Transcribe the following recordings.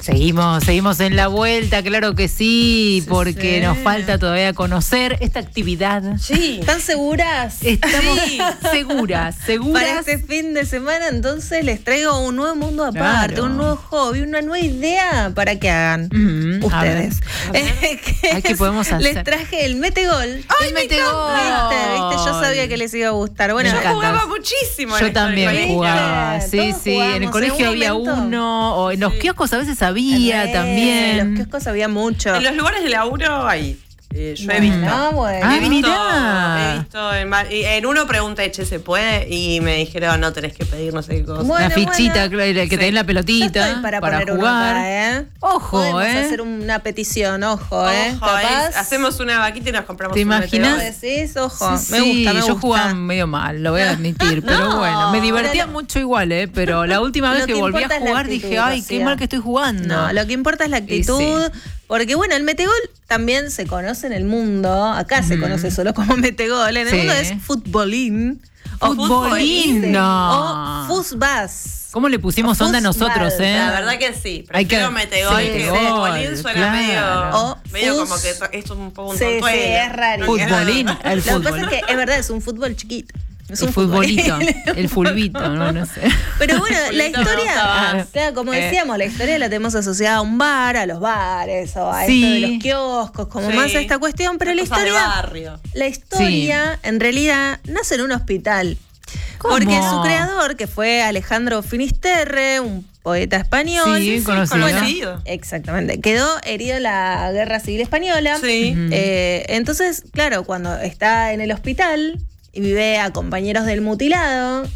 Seguimos en la vuelta, claro que sí, porque nos falta todavía conocer esta actividad. Sí. ¿Están seguras? Estamos seguras. Para este fin de semana, entonces les traigo un nuevo mundo aparte, un nuevo hobby, una nueva idea para que hagan ustedes. ¿Qué podemos hacer? Les traje el metegol. ¡Ay, el metegol! ¿Viste? Yo sabía que les iba a gustar. Bueno, yo jugaba muchísimo. Yo también jugaba. Sí. En el colegio había uno, o en los kioscos a veces había también. En los kioscos había mucho. En los lugares de laburo hay. Yo he visto. Mirá. He visto en uno pregunté, ¿se puede? Y me dijeron, no, tenés que pedir no sé qué cosa. Una fichita, que te den la pelotita. Yo estoy para jugar. Acá, Ojo, podemos hacer una petición, ojo, capaz. Hacemos una vaquita y nos compramos. ¿Te imaginas? Decís, ojo, Sí, me gusta. Yo jugaba medio mal, lo voy a admitir, pero bueno, me divertía mucho igual, pero la última vez que volví a jugar dije, ay, qué mal que estoy jugando. No, lo que importa es la actitud. Porque bueno, el metegol también se conoce en el mundo, acá se conoce solo como metegol, en el mundo es futbolín. Futbolín, no. O fútbol. ¿Cómo le pusimos onda a nosotros, La verdad que sí. Prefiero metegol que futbolín, suena medio como que es un poco un tontuelo. Sí, es raro. Futbolín, el fútbol. Lo que pasa es que es verdad, es un fútbol chiquito. Es un futbolito, el fulbito, no sé. Pero bueno, la historia, como decíamos, la historia la tenemos asociada a un bar, a los bares, o a esto de los kioscos, como más a esta cuestión, pero la historia en realidad nace en un hospital. ¿Cómo? Porque su creador, que fue Alejandro Finisterre, un poeta español, conocido. Exactamente, quedó herido en la Guerra Civil Española. Entonces, claro, cuando está en el hospital y vive a compañeros del mutilados,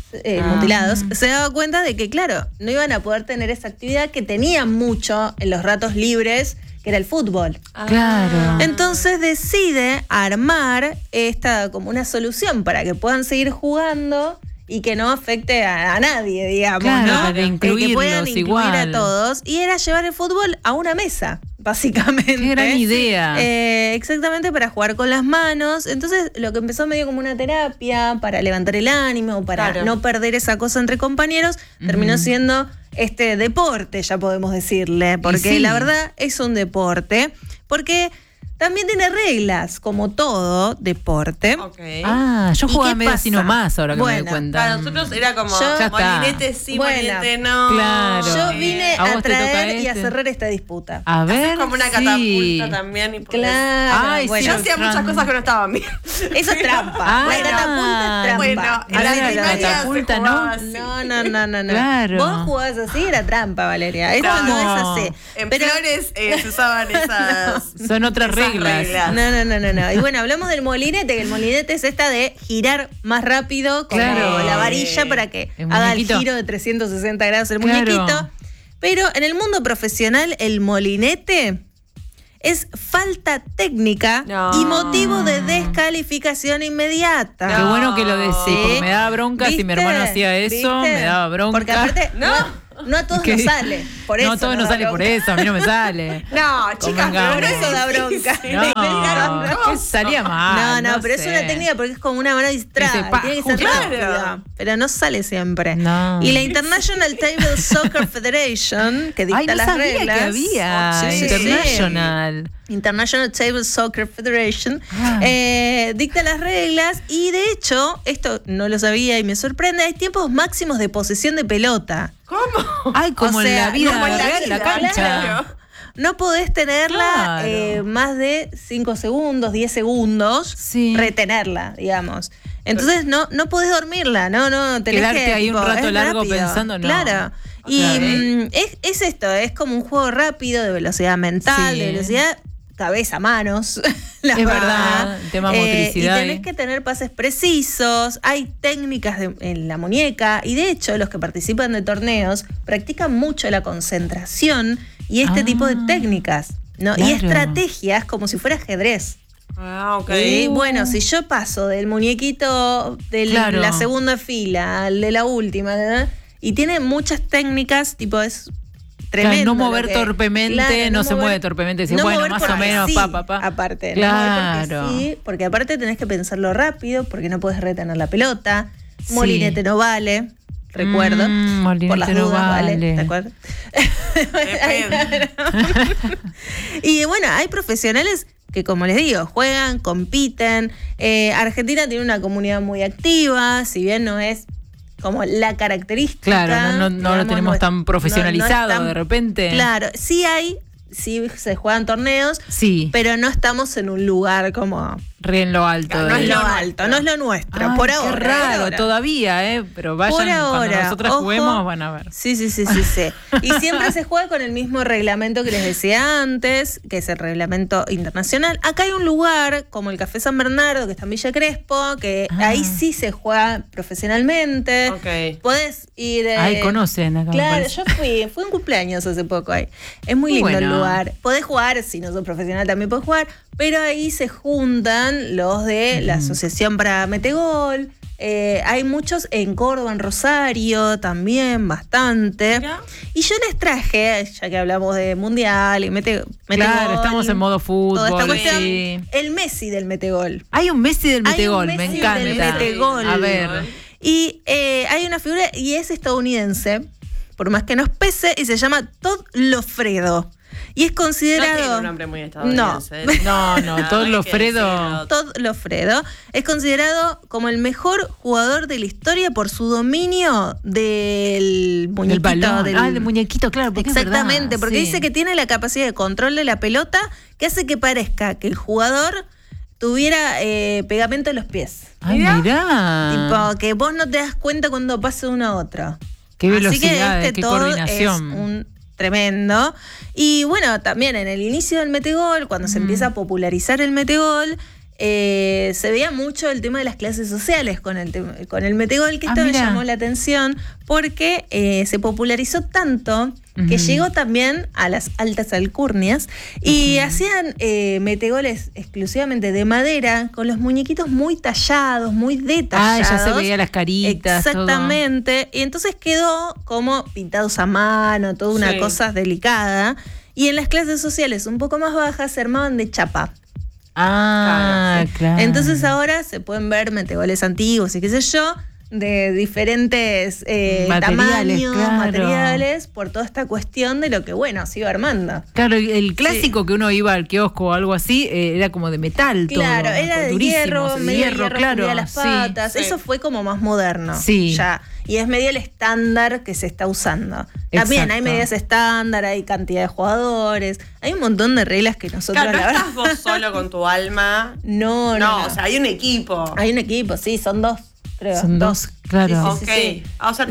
se daba cuenta de que, claro, no iban a poder tener esa actividad que tenían mucho en los ratos libres, que era el fútbol. Claro. Entonces decide armar esta como una solución para que puedan seguir jugando y que no afecte a nadie, digamos, claro, ¿no? Que puedan incluir igual a todos. Y era llevar el fútbol a una mesa, básicamente. Qué gran idea. Exactamente, para jugar con las manos. Entonces, lo que empezó medio como una terapia para levantar el ánimo, para no perder esa cosa entre compañeros, terminó siendo este deporte, ya podemos decirle. Porque la verdad es un deporte. Porque también tiene reglas, como todo deporte. Yo jugaba medio así nomás, ahora que me doy cuenta. Para nosotros era como molinete sí, molinete no. Claro. Yo vine a traer y a cerrar esta disputa. A ver, como una catapulta también. Claro. Yo hacía muchas cosas que no estaban bien. Eso es trampa. La catapulta es trampa. Bueno, la catapulta no. No. Claro. Vos jugabas así, era trampa, Valeria. Esto no es así. En Flores se usaban esas. Son otras reglas. No. Y bueno, hablamos del molinete, que el molinete es esta de girar más rápido con la varilla para que haga el giro de 360 grados el muñequito. Pero en el mundo profesional, el molinete es falta técnica y motivo de descalificación inmediata. Qué bueno que lo decís, porque me daba bronca. Si mi hermano hacía eso, me daba bronca. Porque aparte, no a todos nos sale. Por eso no a todos nos sale por eso, a mí no me sale. No, chicas, por eso da bronca. No, salía mal. No, pero es una técnica porque es como una mano distraída. Tiene que ser rápida, pero no sale siempre. No. Y la International Table Soccer Federation, que dicta las reglas. Que había International Table Soccer Federation dicta las reglas y de hecho, esto no lo sabía y me sorprende, hay tiempos máximos de posesión de pelota. ¿Cómo? Ay, como en la vida real, la cancha. Claro. No podés tenerla más de 5 segundos, 10 segundos, retenerla, digamos. Entonces no podés dormirla, no tenés quedarte que ahí un rato largo rápido. Pensando, no. Claro. Y es esto, es como un juego rápido de velocidad mental, de velocidad cabeza, manos. Es verdad, tema motricidad. Y tenés que tener pases precisos, hay técnicas en la muñeca y de hecho los que participan de torneos practican mucho la concentración y este tipo de técnicas, ¿no? Y estrategias como si fuera ajedrez. Y bueno, si yo paso del muñequito de la segunda fila al de la última, ¿verdad? Y tiene muchas técnicas, tipo es tremendo. No mover torpemente, no se mueve torpemente. Si bueno, más o menos, aparte. Claro. Porque aparte tenés que pensarlo rápido, porque no podés retener la pelota. Molinete no vale. recuerdo. Por las dudas, vale. ¿Te acuerdas? Y bueno, hay profesionales que, como les digo, juegan, compiten. Argentina tiene una comunidad muy activa, si bien no es como la característica. Claro, no lo tenemos tan profesionalizado de repente. Claro, sí se juegan torneos, pero no estamos en un lugar como... Re en lo alto. No es lo alto, no es lo nuestro. Por ahora. Qué raro, todavía, pero vayan cuando nosotras juguemos, van a ver. Sí. Y siempre se juega con el mismo reglamento que les decía antes, que es el reglamento internacional. Acá hay un lugar, como el Café San Bernardo, que está en Villa Crespo, que ahí sí se juega profesionalmente. Ok. Podés ir... Ahí conocen acá. Claro, yo fui un cumpleaños hace poco ahí. Es muy lindo el lugar. Podés jugar, si no sos profesional también podés jugar, pero ahí se juntan los de la Asociación para Metegol. Hay muchos en Córdoba, en Rosario también, bastante. ¿Ya? Y yo les traje, ya que hablamos de Mundial y Metegol. Claro, estamos en modo fútbol. Toda esta cuestión, el Messi del Metegol. Hay un Messi del Metegol, me encanta. Del Metegol. A ver. Y hay una figura, y es estadounidense, por más que nos pese, y se llama Todd Lofredo. Y es considerado... No tiene un nombre muy estadounidense. No, Todd Lofredo. Todd Lofredo es considerado como el mejor jugador de la historia por su dominio del muñequito. Del balón. Del muñequito, claro. Exactamente, es verdad, porque dice que tiene la capacidad de control de la pelota que hace que parezca que el jugador tuviera pegamento en los pies. Ay, mirá. Tipo, que vos no te das cuenta cuando pasa de uno a otro. Qué velocidad, así que qué coordinación. Es un tremendo. Y bueno, también en el inicio del Metegol, cuando se empieza a popularizar el Metegol, se veía mucho el tema de las clases sociales con el Metegol, que esto me llamó la atención porque se popularizó tanto que llegó también a las altas alcurnias y hacían metegoles exclusivamente de madera con los muñequitos muy tallados, muy detallados. Ya se veía las caritas. Exactamente. Todo. Y entonces quedó como pintados a mano, toda una cosa delicada. Y en las clases sociales un poco más bajas se armaban de chapa. Claro. Entonces ahora se pueden ver metegoles antiguos y qué sé yo, de diferentes tamaños, materiales, por toda esta cuestión de lo que, se iba armando. Claro, el clásico que uno iba al kiosco o algo así, era como de metal todo. Claro, era de hierro, claro. Las patas, eso fue como más moderno. Sí. Ya. Y es medio el estándar que se está usando. También hay medidas estándar, hay cantidad de jugadores, hay un montón de reglas que nosotros... Claro, no estás vos solo con tu alma. No. O sea, hay un equipo. Hay un equipo, sí, son dos. Creo. Son dos, claro. Sí. O sea,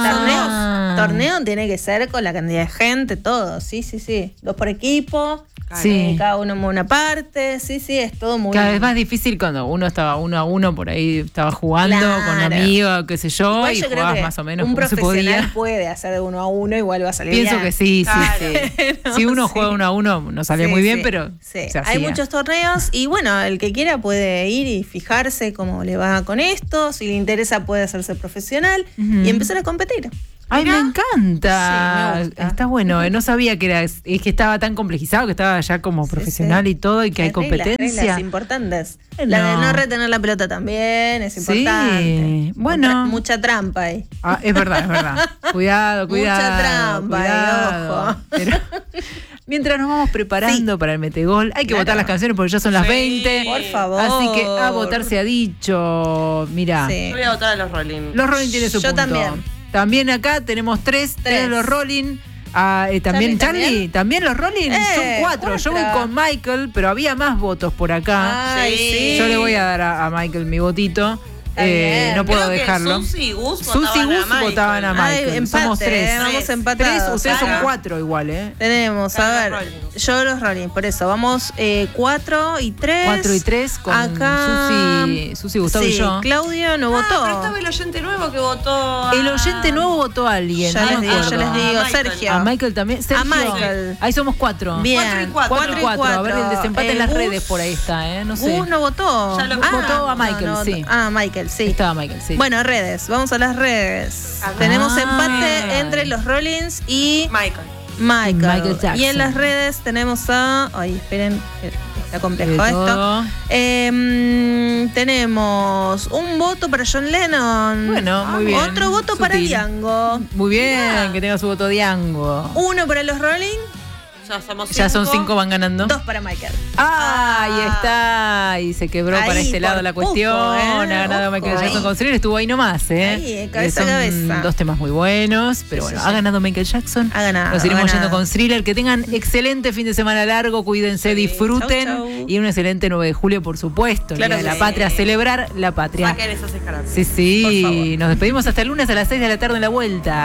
torneo tiene que ser con la cantidad de gente, todo. Sí. Dos por equipo. Cada uno en una parte, es todo muy... Cada vez más difícil cuando uno estaba 1-1 por ahí, estaba jugando con un amigo, qué sé yo, igual y jugabas más o menos como se podía. Un profesional puede hacer de 1-1, igual va a salir Pienso bien. Que sí. Si uno juega 1-1 no sale muy bien, pero se hacía. Hay muchos torneos y el que quiera puede ir y fijarse cómo le va con esto, si le interesa puede hacerse profesional y empezar a competir. Ay, me encanta. Sí, me gusta. Está bueno. No sabía que es que estaba tan complejizado, que estaba ya como profesional y todo, y que hay competencia. Reglas importantes. La de no retener la pelota también es importante. Sí. Bueno. Mucha trampa ahí. Es verdad. Cuidado. Mucha trampa, ojo. Pero, mientras nos vamos preparando para el Metegol, hay que votar las canciones porque ya son las 20. Por favor. Así que a votar se ha dicho. Mirá. Yo voy a votar a los Rolling. Los Rolling tienen su punto. Yo también. También acá tenemos tres de los Rolling. También Charlie, también los Rolling son 4. Yo voy con Michael, pero había más votos por acá. Yo le voy a dar a Michael mi votito. No puedo dejarlo. Susi y Gus votaban a Michael. Empate, somos 3. Vamos empatados. 3, ustedes son 4 igual, Tenemos, a ver, yo los Rolling, por eso, vamos 4 y 3. 4 y 3 con acá, Susi, Gustavo y yo. Claudio no votó. Pero estaba el oyente nuevo que votó. El oyente nuevo votó a alguien. Yo les digo, Sergio. A Michael también. Sergio. A Michael. Ahí somos 4. Bien. 4 y 4. A ver, el desempate en las redes por ahí está, no sé. Gus no votó. Votó a Michael, sí. Michael, sí. Estaba Michael, sí. Bueno, redes. Vamos a las redes. Tenemos empate entre los Rollins y Michael Jackson. Y en las redes tenemos a... Ay, esperen, está complejo esto. Tenemos un voto para John Lennon. Bueno, muy bien. Otro voto para Diango. Muy bien, que tenga su voto Diango. Uno para los Rolling. Ya son 5, van ganando. 2 para Michael. Ahí está. Y se quebró para este lado la cuestión. Ha ganado Michael Jackson con Thriller. Estuvo ahí nomás, Ahí, cabeza a cabeza. 2 temas muy buenos. Pero bueno, ha ganado Michael Jackson. Ha ganado. Nos iremos yendo con Thriller. Que tengan excelente fin de semana largo. Cuídense, disfruten. Chau, chau. Y un excelente 9 de julio, por supuesto. Claro, Día de la patria. Celebrar la patria. Saquen esas escarapelas. Sí. Nos despedimos hasta el lunes a las 6 de la tarde en la vuelta.